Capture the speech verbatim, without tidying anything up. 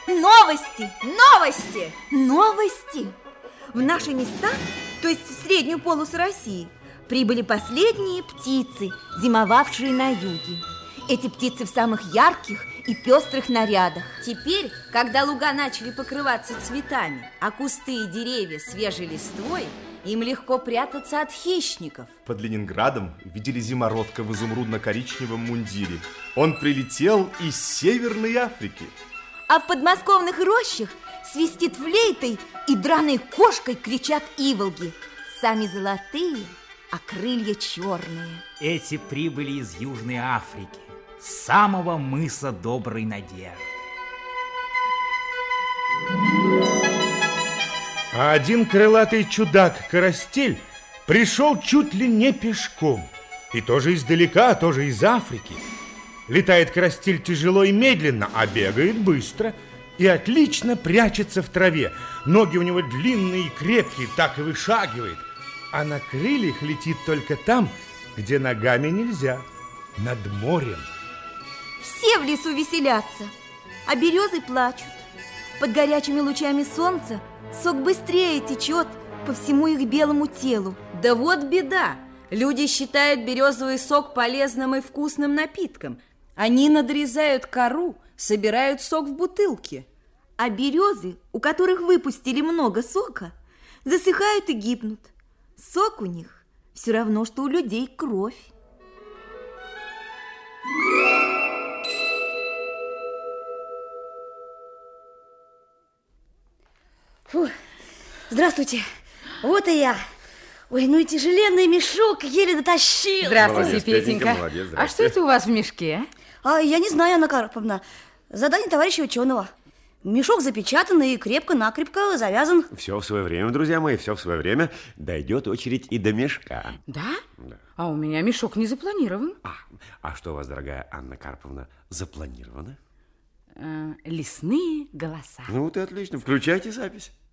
Новости! Новости! Новости! В наши места, то есть в среднюю полосу России, прибыли последние птицы, зимовавшие на юге. Эти птицы в самых ярких и пестрых нарядах. Теперь, когда луга начали покрываться цветами, а кусты и деревья свежей листвой, им легко прятаться от хищников. Под Ленинградом видели зимородка в изумрудно-коричневом мундире. Он прилетел из Северной Африки. А в подмосковных рощах свистит флейтой и драной кошкой кричат иволги. Сами золотые, а крылья черные. Эти прибыли из Южной Африки, с самого мыса Доброй Надежды. А один крылатый чудак-карастель пришел чуть ли не пешком. И тоже издалека, тоже из Африки. Летает карастель тяжело и медленно, а бегает быстро и отлично прячется в траве. Ноги у него длинные и крепкие, так и вышагивает. А на крыльях летит только там, где ногами нельзя, над морем. Все в лесу веселятся, а березы плачут. Под горячими лучами солнца сок быстрее течет по всему их белому телу. Да вот беда! Люди считают березовый сок полезным и вкусным напитком. Они надрезают кору, собирают сок в бутылке. А березы, у которых выпустили много сока, засыхают и гибнут. Сок у них все равно, что у людей кровь. Фу. Здравствуйте, вот и я. Ой, ну и тяжеленный мешок еле дотащил. Здравствуйте, Молодец, Петенька. Петенька, молодец, А что это у вас в мешке? А я не знаю, Анна Карповна. Задание товарища ученого. Мешок запечатан и крепко-накрепко завязан. Все в свое время, друзья мои, все в свое время. Дойдет очередь и до мешка. Да? Да. А у меня мешок не запланирован. А, а что у вас, дорогая Анна Карповна, запланировано? Э, лесные голоса. Ну, вот и отлично. Включайте запись.